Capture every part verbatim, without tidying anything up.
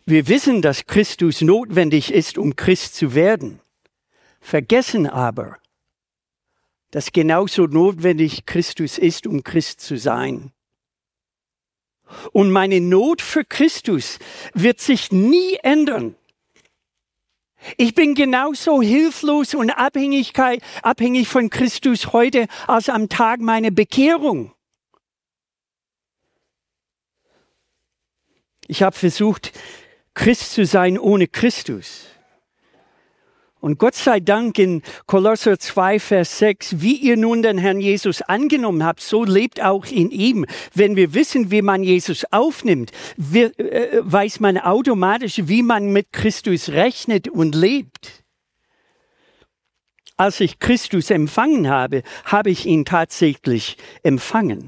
Wir wissen, dass Christus notwendig ist, um Christ zu werden, vergessen aber, dass genauso notwendig Christus ist, um Christ zu sein. Und meine Not für Christus wird sich nie ändern. Ich bin genauso hilflos und Abhängigkeit, abhängig von Christus heute als am Tag meiner Bekehrung. Ich habe versucht, Christ zu sein ohne Christus. Und Gott sei Dank in Kolosser zwei, Vers sechs, wie ihr nun den Herrn Jesus angenommen habt, so lebt auch in ihm. Wenn wir wissen, wie man Jesus aufnimmt, wir, äh, weiß man automatisch, wie man mit Christus rechnet und lebt. Als ich Christus empfangen habe, habe ich ihn tatsächlich empfangen.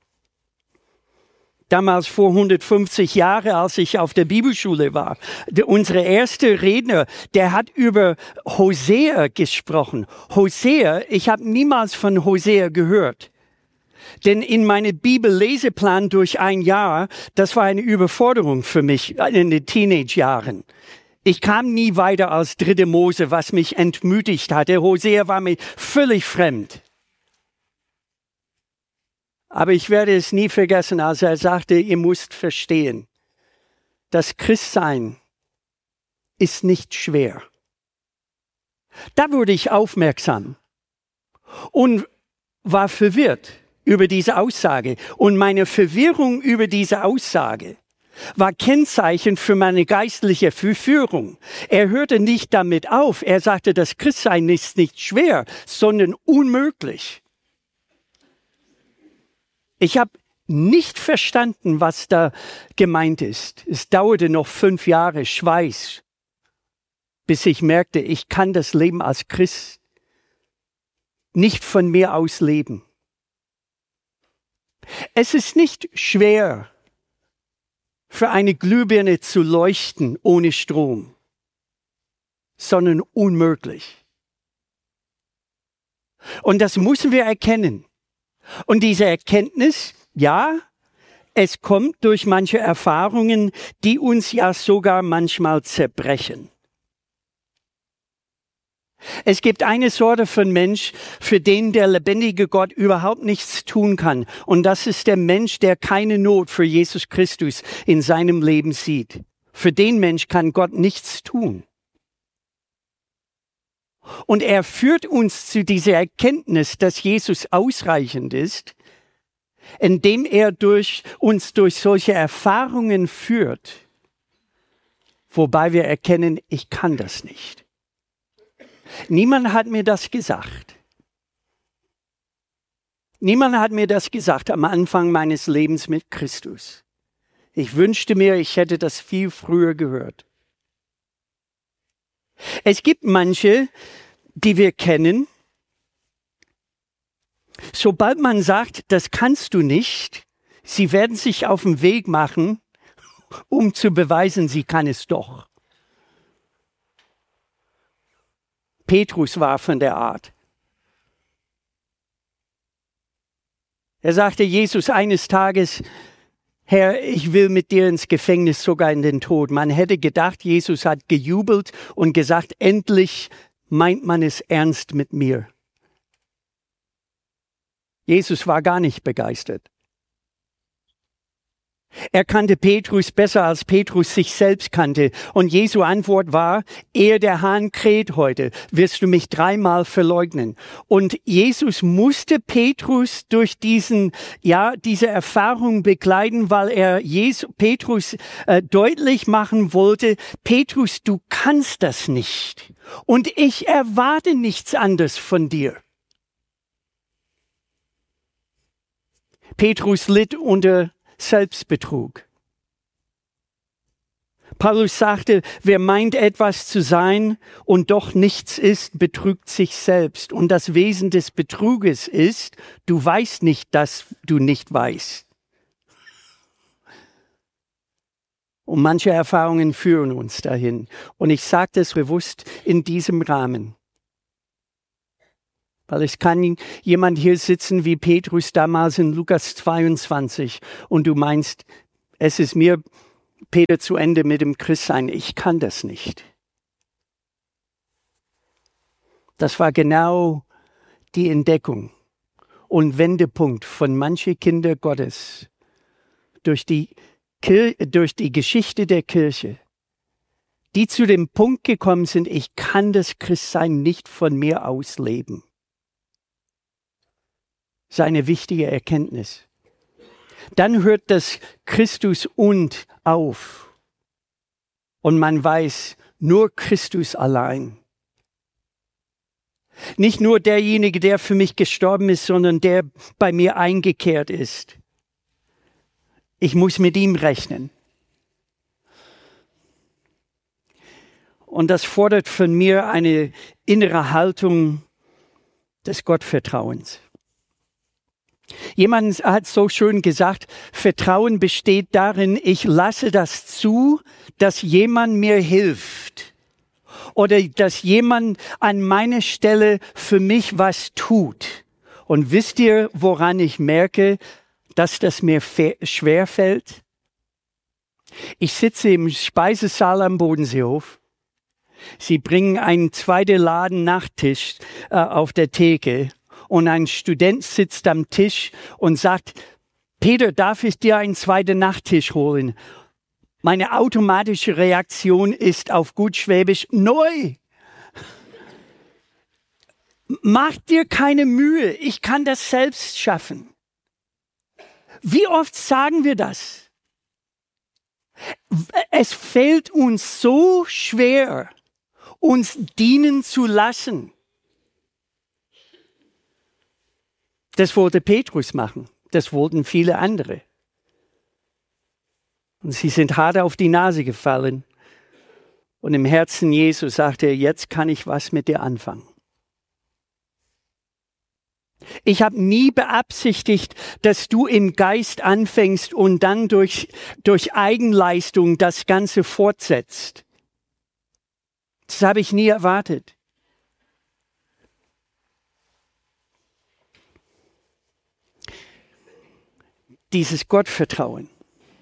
Damals vor hundertfünfzig Jahren, als ich auf der Bibelschule war, der, unsere erste Redner, der hat über Hosea gesprochen. Hosea, ich habe niemals von Hosea gehört. Denn in meinem Bibelleseplan durch ein Jahr, das war eine Überforderung für mich in den Teenage-Jahren. Ich kam nie weiter als dritte Mose, was mich entmutigt hatte. Hosea war mir völlig fremd. Aber ich werde es nie vergessen, als er sagte, ihr müsst verstehen, das Christsein ist nicht schwer. Da wurde ich aufmerksam und war verwirrt über diese Aussage. Und meine Verwirrung über diese Aussage war Kennzeichen für meine geistliche Führung. Er hörte nicht damit auf. Er sagte, das Christsein ist nicht schwer, sondern unmöglich. Ich habe nicht verstanden, was da gemeint ist. Es dauerte noch fünf Jahre Schweiß, bis ich merkte, ich kann das Leben als Christ nicht von mir aus leben. Es ist nicht schwer, für eine Glühbirne zu leuchten ohne Strom, sondern unmöglich. Und das müssen wir erkennen. Und diese Erkenntnis, ja, es kommt durch manche Erfahrungen, die uns ja sogar manchmal zerbrechen. Es gibt eine Sorte von Mensch, für den der lebendige Gott überhaupt nichts tun kann. Und das ist der Mensch, der keine Not für Jesus Christus in seinem Leben sieht. Für den Mensch kann Gott nichts tun. Und er führt uns zu dieser Erkenntnis, dass Jesus ausreichend ist, indem er durch uns durch solche Erfahrungen führt, wobei wir erkennen, ich kann das nicht. Niemand hat mir das gesagt. Niemand hat mir das gesagt am Anfang meines Lebens mit Christus. Ich wünschte mir, ich hätte das viel früher gehört. Es gibt manche, die wir kennen, sobald man sagt, das kannst du nicht, sie werden sich auf den Weg machen, um zu beweisen, sie kann es doch. Petrus war von der Art. Er sagte Jesus eines Tages, Herr, ich will mit dir ins Gefängnis, sogar in den Tod. Man hätte gedacht, Jesus hat gejubelt und gesagt, endlich meint man es ernst mit mir. Jesus war gar nicht begeistert. Er kannte Petrus besser, als Petrus sich selbst kannte. Und Jesu Antwort war, ehe der Hahn kräht heute, wirst du mich dreimal verleugnen. Und Jesus musste Petrus durch diesen, ja, diese Erfahrung begleiten, weil er Jesus, Petrus äh, deutlich machen wollte, Petrus, du kannst das nicht. Und ich erwarte nichts anderes von dir. Petrus litt unter Selbstbetrug. Paulus sagte, wer meint etwas zu sein und doch nichts ist, betrügt sich selbst. Und das Wesen des Betruges ist, du weißt nicht, dass du nicht weißt. Und manche Erfahrungen führen uns dahin. Und ich sage das bewusst in diesem Rahmen. Weil es kann jemand hier sitzen wie Petrus damals in Lukas zweiundzwanzig und du meinst, es ist mir Peter zu Ende mit dem Christsein, ich kann das nicht. Das war genau die Entdeckung und Wendepunkt von manchen Kinder Gottes durch die, Kir- durch die Geschichte der Kirche, die zu dem Punkt gekommen sind, ich kann das Christsein nicht von mir aus leben. Das ist eine wichtige Erkenntnis. Dann hört das Christus und auf. Und man weiß, nur Christus allein. Nicht nur derjenige, der für mich gestorben ist, sondern der bei mir eingekehrt ist. Ich muss mit ihm rechnen. Und das fordert von mir eine innere Haltung des Gottvertrauens. Jemand hat so schön gesagt, Vertrauen besteht darin, ich lasse das zu, dass jemand mir hilft. Oder dass jemand an meiner Stelle für mich was tut. Und wisst ihr, woran ich merke, dass das mir schwer fällt? Ich sitze im Speisesaal am Bodenseehof. Sie bringen einen zweiten Laden Nachtisch äh, auf der Theke. Und ein Student sitzt am Tisch und sagt, Peter, darf ich dir einen zweiten Nachtisch holen? Meine automatische Reaktion ist auf gut Schwäbisch, neu. Mach dir keine Mühe, ich kann das selbst schaffen. Wie oft sagen wir das? Es fällt uns so schwer, uns dienen zu lassen. Das wollte Petrus machen, das wollten viele andere. Und sie sind hart auf die Nase gefallen. Und im Herzen Jesu sagte er, jetzt kann ich was mit dir anfangen. Ich habe nie beabsichtigt, dass du im Geist anfängst und dann durch, durch Eigenleistung das Ganze fortsetzt. Das habe ich nie erwartet. Dieses Gottvertrauen.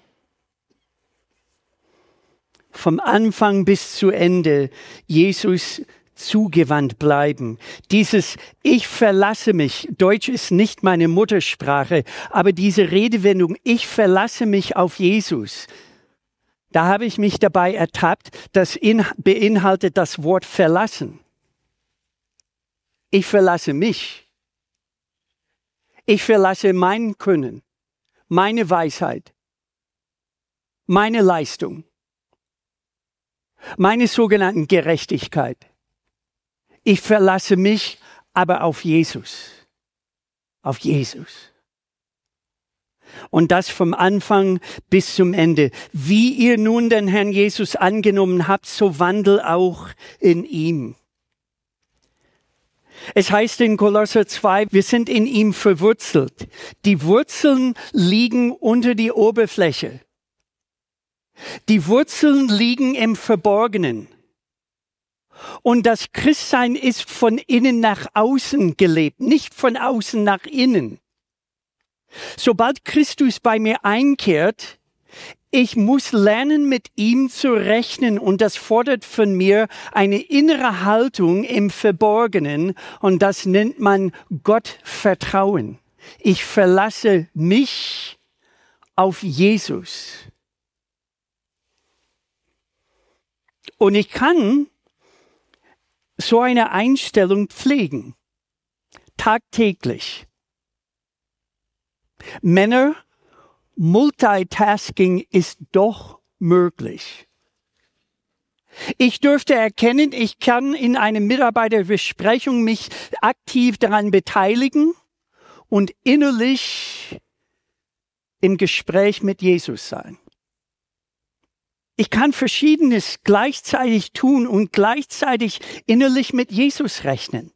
Vom Anfang bis zu Ende Jesus zugewandt bleiben. Dieses Ich verlasse mich, Deutsch ist nicht meine Muttersprache, aber diese Redewendung, ich verlasse mich auf Jesus, da habe ich mich dabei ertappt, das in, beinhaltet das Wort verlassen. Ich verlasse mich. Ich verlasse mein Können, meine Weisheit, meine Leistung. Meine sogenannten Gerechtigkeit. Ich verlasse mich aber auf Jesus. Auf Jesus. Und das vom Anfang bis zum Ende. Wie ihr nun den Herrn Jesus angenommen habt, so wandelt auch in ihm. Es heißt in Kolosser zwei, wir sind in ihm verwurzelt. Die Wurzeln liegen unter die Oberfläche. Die Wurzeln liegen im Verborgenen. Und das Christsein ist von innen nach außen gelebt, nicht von außen nach innen. Sobald Christus bei mir einkehrt, ich muss lernen, mit ihm zu rechnen. Und das fordert von mir eine innere Haltung im Verborgenen. Und das nennt man Gottvertrauen. Ich verlasse mich auf Jesus. Und ich kann so eine Einstellung pflegen, tagtäglich. Männer, Multitasking ist doch möglich. Ich dürfte erkennen, ich kann in einer Mitarbeiterbesprechung mich aktiv daran beteiligen und innerlich im Gespräch mit Jesus sein. Ich kann Verschiedenes gleichzeitig tun und gleichzeitig innerlich mit Jesus rechnen.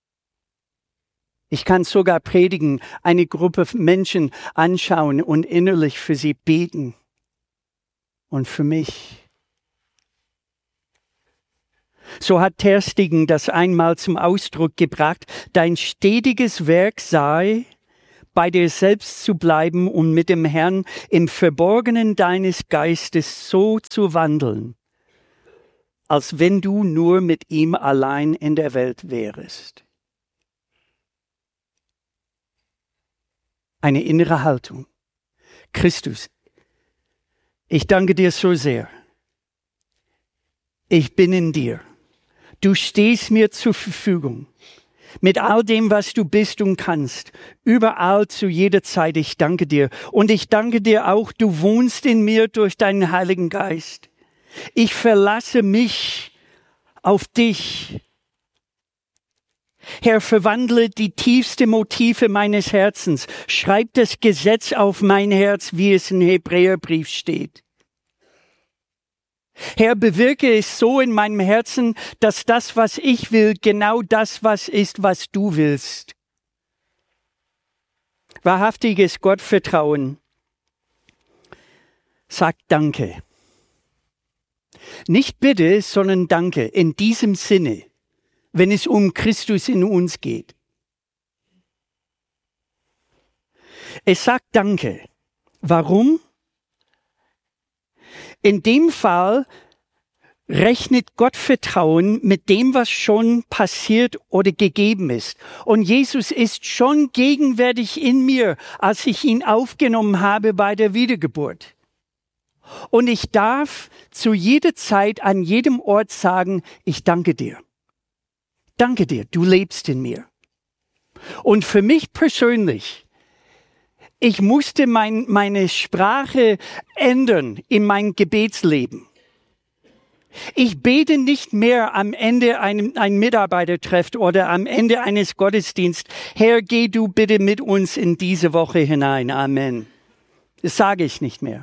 Ich kann sogar predigen, eine Gruppe Menschen anschauen und innerlich für sie beten. Und für mich. So hat Terstegen das einmal zum Ausdruck gebracht, dein stetiges Werk sei, bei dir selbst zu bleiben und mit dem Herrn im Verborgenen deines Geistes so zu wandeln, als wenn du nur mit ihm allein in der Welt wärest. Eine innere Haltung. Christus, ich danke dir so sehr. Ich bin in dir. Du stehst mir zur Verfügung. Mit all dem, was du bist und kannst. Überall, zu jeder Zeit. Ich danke dir. Und ich danke dir auch, du wohnst in mir durch deinen Heiligen Geist. Ich verlasse mich auf dich. Herr, verwandle die tiefste Motive meines Herzens. Schreib das Gesetz auf mein Herz, wie es im Hebräerbrief steht. Herr, bewirke es so in meinem Herzen, dass das, was ich will, genau das, was ist, was du willst. Wahrhaftiges Gottvertrauen sagt Danke. Nicht bitte, sondern Danke in diesem Sinne, wenn es um Christus in uns geht. Es sagt Danke. Warum? In dem Fall rechnet Gottvertrauen mit dem, was schon passiert oder gegeben ist. Und Jesus ist schon gegenwärtig in mir, als ich ihn aufgenommen habe bei der Wiedergeburt. Und ich darf zu jeder Zeit an jedem Ort sagen, ich danke dir. Danke dir, du lebst in mir. Und für mich persönlich, ich musste mein, meine Sprache ändern in mein Gebetsleben. Ich bete nicht mehr am Ende einem, ein Mitarbeitertreff oder am Ende eines Gottesdienstes, Herr, geh du bitte mit uns in diese Woche hinein. Amen. Das sage ich nicht mehr.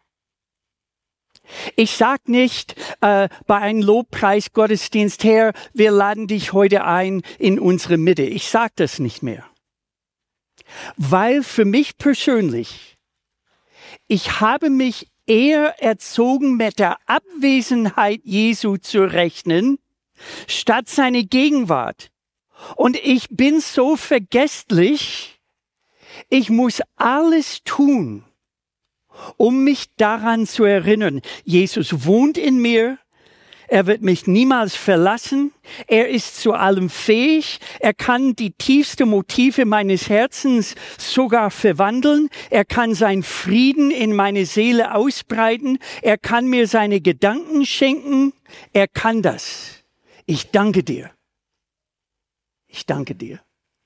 Ich sage nicht äh, bei einem Lobpreisgottesdienst, Herr, wir laden dich heute ein in unsere Mitte. Ich sage das nicht mehr. Weil für mich persönlich, ich habe mich eher erzogen, mit der Abwesenheit Jesu zu rechnen, statt seine Gegenwart. Und ich bin so vergesslich, ich muss alles tun, um mich daran zu erinnern. Jesus wohnt in mir. Er wird mich niemals verlassen. Er ist zu allem fähig. Er kann die tiefsten Motive meines Herzens sogar verwandeln. Er kann seinen Frieden in meine Seele ausbreiten. Er kann mir seine Gedanken schenken. Er kann das. Ich danke dir. Ich danke dir.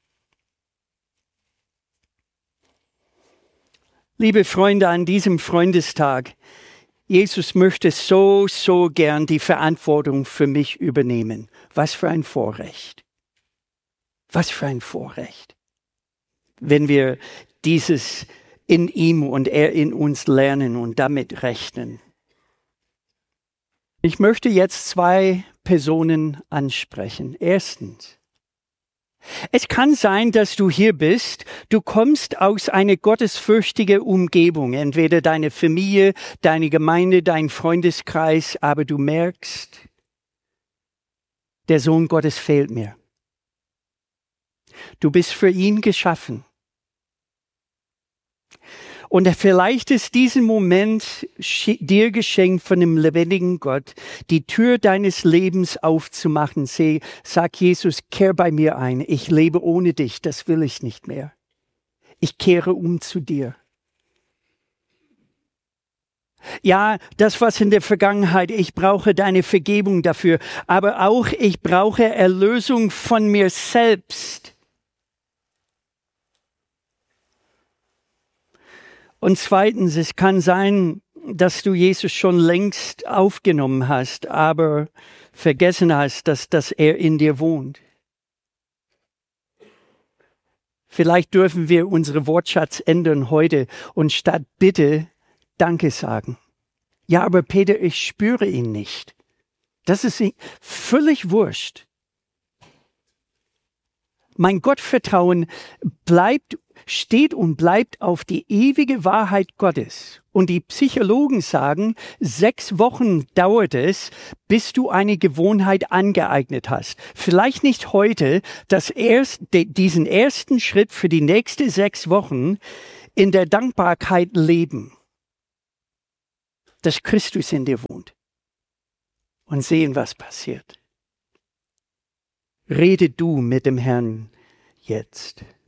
Liebe Freunde, an diesem Freundestag, Jesus möchte so, so gern die Verantwortung für mich übernehmen. Was für ein Vorrecht. Was für ein Vorrecht. Wenn wir dieses in ihm und er in uns lernen und damit rechnen. Ich möchte jetzt zwei Personen ansprechen. Erstens, es kann sein, dass du hier bist, du kommst aus einer gottesfürchtigen Umgebung, entweder deine Familie, deine Gemeinde, dein Freundeskreis, aber du merkst, der Sohn Gottes fehlt mir. Du bist für ihn geschaffen. Und vielleicht ist diesen Moment dir geschenkt von dem lebendigen Gott, die Tür deines Lebens aufzumachen. Sag Jesus, kehr bei mir ein. Ich lebe ohne dich, das will ich nicht mehr. Ich kehre um zu dir. Ja, das was in der Vergangenheit, ich brauche deine Vergebung dafür, aber auch ich brauche Erlösung von mir selbst. Und zweitens, es kann sein, dass du Jesus schon längst aufgenommen hast, aber vergessen hast, dass, dass er in dir wohnt. Vielleicht dürfen wir unseren Wortschatz ändern heute und statt Bitte Danke sagen. Ja, aber Peter, ich spüre ihn nicht. Das ist völlig wurscht. Mein Gottvertrauen bleibt steht und bleibt auf die ewige Wahrheit Gottes. Und die Psychologen sagen, sechs Wochen dauert es, bis du eine Gewohnheit angeeignet hast. Vielleicht nicht heute, das erst, de, diesen ersten Schritt für die nächsten sechs Wochen in der Dankbarkeit leben, dass Christus in dir wohnt. Und sehen, was passiert. Rede du mit dem Herrn jetzt.